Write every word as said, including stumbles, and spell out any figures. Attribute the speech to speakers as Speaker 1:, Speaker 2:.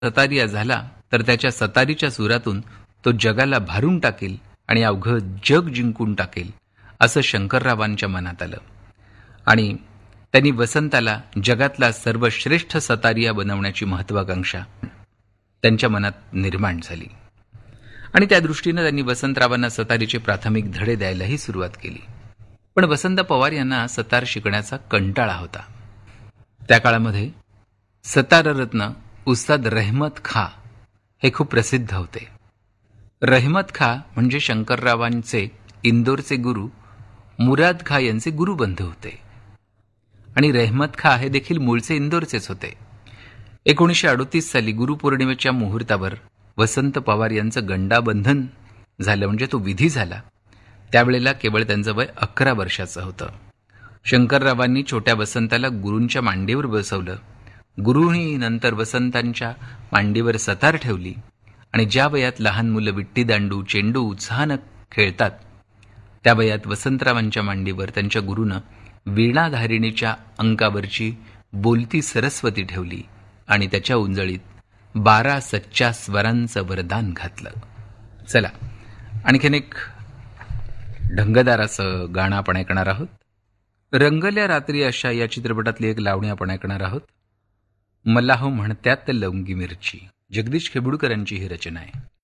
Speaker 1: सतारिया झाला तर त्याच्या सतारीच्या सुरातून तो जगाला भारून टाकेल आणि अवघं जग जिंकून टाकेल असं शंकररावांच्या मनात आलं आणि त्यांनी वसंताला जगातला सर्वश्रेष्ठ सतारिया बनवण्याची महत्वाकांक्षा त्यांच्या मनात निर्माण झाली आणि त्या दृष्टीनं त्यांनी वसंतरावांना सतारीचे प्राथमिक धडे द्यायलाही सुरुवात केली. पण वसंत पवार यांना सतार शिकण्याचा कंटाळा होता. त्या काळामध्ये सताररत्न उस्ताद रहमत खा हे खूप प्रसिद्ध होते. रहमत खा म्हणजे शंकररावांचे इंदोरचे गुरु मुराद खा यांचे गुरुबंधू होते आणि रहमत खा हे देखील मूळचे इंदोरचेच होते. एकोणीसशे अडोतीस साली गुरुपौर्णिमेच्या मुहूर्तावर वसंत पवार यांचं गंडाबंधन झालं, म्हणजे तो विधी झाला. त्यावेळेला केवळ त्यांचं वय अकरा वर्षाचं होतं. शंकररावांनी छोट्या वसंताला गुरूंच्या मांडीवर बसवलं. गुरुनी नंतर वसंतांच्या मांडीवर सतार ठेवली आणि ज्या वयात लहान मुलं विट्टी दांडू चेंडू उत्साहानं खेळतात त्या वयात वसंतरावांच्या मांडीवर त्यांच्या गुरुनं वीणाधारिणीच्या अंकावरची बोलती सरस्वती ठेवली आणि त्याच्या उंजळीत बारा सच्च्या स्वरांचं वरदान घातलं. चला आणखीन एक ढंगदार असं गाणं आपण ऐकणार आहोत. रंगल्या रात्री अशा या चित्रपटातली एक लावणी आपण ऐकणार आहोत. मला हो म्हणत्यात लवंगी मिरची. जगदीश खेबुडकरांची ही रचना आहे.